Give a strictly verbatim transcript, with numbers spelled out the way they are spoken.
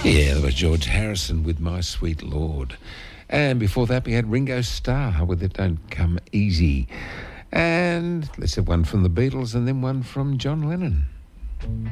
Yeah, that was George Harrison with My Sweet Lord. And before that, we had Ringo Starr with It Don't Come Easy. And let's have one from the Beatles and then one from John Lennon.